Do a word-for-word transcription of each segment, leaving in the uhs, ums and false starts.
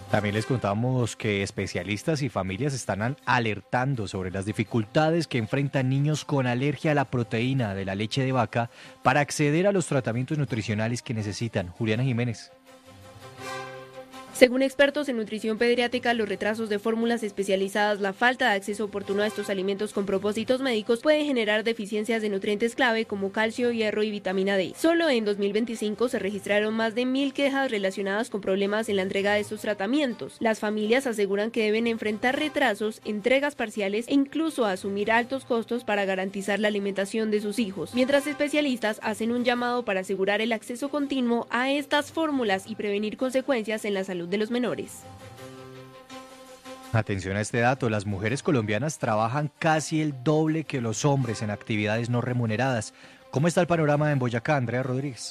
También les contamos que especialistas y familias están alertando sobre las dificultades que enfrentan niños con alergia a la proteína de la leche de vaca para acceder a los tratamientos nutricionales que necesitan. Juliana Jiménez. Según expertos en nutrición pediátrica, los retrasos de fórmulas especializadas, la falta de acceso oportuno a estos alimentos con propósitos médicos puede generar deficiencias de nutrientes clave como calcio, hierro y vitamina D. Solo en dos mil veinticinco se registraron más de mil quejas relacionadas con problemas en la entrega de estos tratamientos. Las familias aseguran que deben enfrentar retrasos, entregas parciales e incluso asumir altos costos para garantizar la alimentación de sus hijos, mientras especialistas hacen un llamado para asegurar el acceso continuo a estas fórmulas y prevenir consecuencias en la salud de los menores. Atención a este dato, las mujeres colombianas trabajan casi el doble que los hombres en actividades no remuneradas. ¿Cómo está el panorama en Boyacá, Andrea Rodríguez?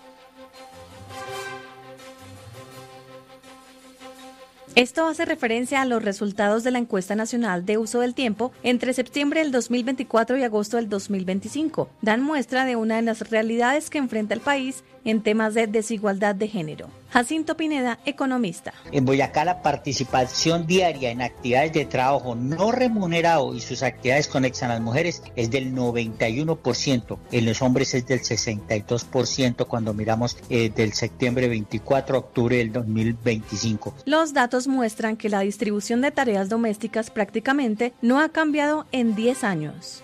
Esto hace referencia a los resultados de la encuesta nacional de uso del tiempo entre septiembre del dos mil veinticuatro y agosto del dos mil veinticinco. Dan muestra de una de las realidades que enfrenta el país en temas de desigualdad de género. Jacinto Pineda, economista. En Boyacá la participación diaria en actividades de trabajo no remunerado y sus actividades conexas a las mujeres es del noventa y uno por ciento. En los hombres es del sesenta y dos por ciento cuando miramos eh, del septiembre veinticuatro a octubre del dos mil veinticinco. Los datos muestran que la distribución de tareas domésticas prácticamente no ha cambiado en diez años.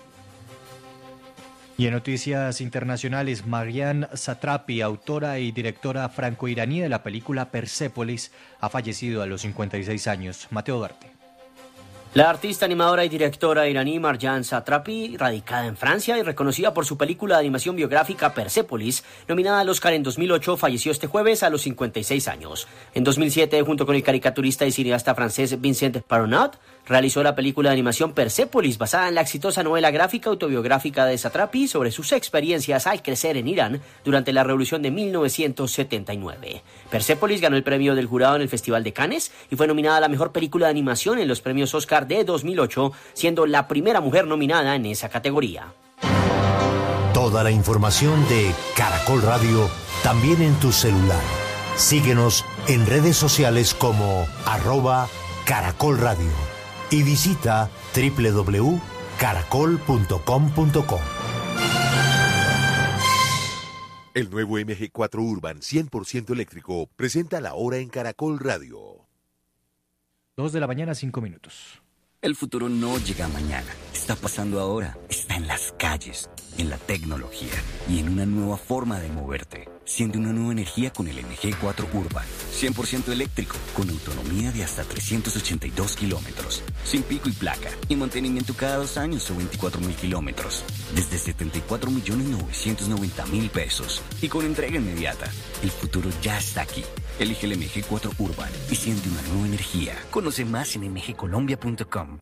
Y en noticias internacionales, Marianne Satrapi, autora y directora franco-iraní de la película Persépolis, ha fallecido a los cincuenta y seis años. Mateo Duarte. La artista, animadora y directora iraní Marianne Satrapi, radicada en Francia y reconocida por su película de animación biográfica Persépolis, nominada al Oscar en dos mil ocho, falleció este jueves a los cincuenta y seis años. En dos mil siete, junto con el caricaturista y cineasta francés Vincent Paronat, realizó la película de animación Persépolis, basada en la exitosa novela gráfica autobiográfica de Satrapi sobre sus experiencias al crecer en Irán durante la Revolución de mil novecientos setenta y nueve. Persépolis ganó el premio del jurado en el Festival de Cannes y fue nominada a la mejor película de animación en los premios Oscar de dos mil ocho, siendo la primera mujer nominada en esa categoría. Toda la información de Caracol Radio también en tu celular. Síguenos en redes sociales como arroba Caracol Radio y visita doble u doble u doble u punto caracol punto com punto co. El nuevo M G cuatro Urban cien por ciento eléctrico presenta la hora en Caracol Radio. Dos de la mañana, cinco minutos. El futuro no llega mañana, está pasando ahora, está en las calles, en la tecnología y en una nueva forma de moverte. Siente una nueva energía con el M G cuatro Urban, cien por ciento eléctrico, con autonomía de hasta trescientos ochenta y dos kilómetros, sin pico y placa, y mantenimiento cada dos años o veinticuatro mil kilómetros, desde setenta y cuatro millones novecientos noventa mil pesos, y con entrega inmediata. El futuro ya está aquí. Elige el M G cuatro Urban y siente una nueva energía. Conoce más en m g colombia punto com.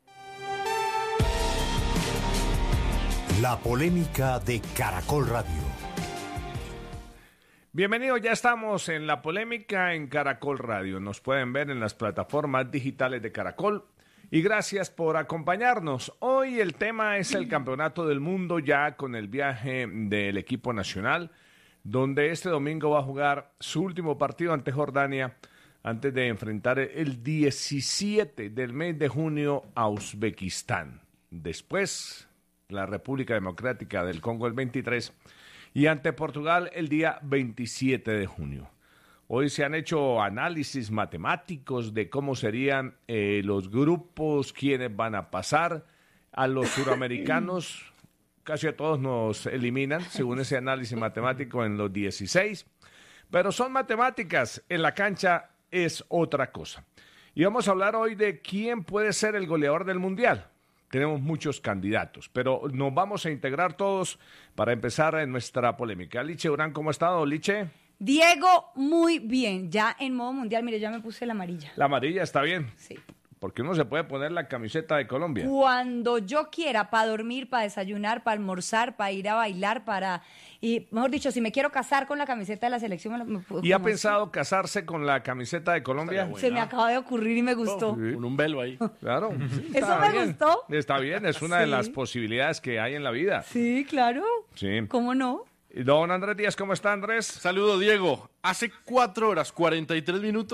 La polémica de Caracol Radio. Bienvenidos, ya estamos en la polémica en Caracol Radio. Nos pueden ver en las plataformas digitales de Caracol. Y gracias por acompañarnos. Hoy el tema es el Campeonato del Mundo, ya con el viaje del equipo nacional, donde este domingo va a jugar su último partido ante Jordania, antes de enfrentar el diecisiete del mes de junio a Uzbekistán. Después, la República Democrática del Congo el veintitrés y ante Portugal el día veintisiete de junio. Hoy se han hecho análisis matemáticos de cómo serían eh, los grupos, quiénes van a pasar. A los suramericanos casi a todos nos eliminan, según ese análisis matemático, en los dieciséis. Pero son matemáticas, en la cancha es otra cosa. Y vamos a hablar hoy de quién puede ser el goleador del Mundial. Tenemos muchos candidatos, pero nos vamos a integrar todos para empezar en nuestra polémica. Liche Urán, ¿cómo ha estado, Liche? Diego, muy bien, ya en modo mundial. Mire, ya me puse la amarilla. ¿La amarilla está bien? Sí. Porque uno se puede poner la camiseta de Colombia. Cuando yo quiera, para dormir, para desayunar, para almorzar, para ir a bailar, para... Y, mejor dicho, si me quiero casar con la camiseta de la selección... Me, me, ¿Y ha pensado casarse con la camiseta de Colombia? Se me acaba de ocurrir y me gustó. Oh, sí. Con un velo ahí. Claro. Sí, ¿Eso me bien. gustó? Está bien, es una sí. de las posibilidades que hay en la vida. Sí, claro. Sí. ¿Cómo no? Don Andrés Díaz, ¿cómo está, Andrés? Saludo, Diego. Hace cuatro horas, cuarenta y tres minutos.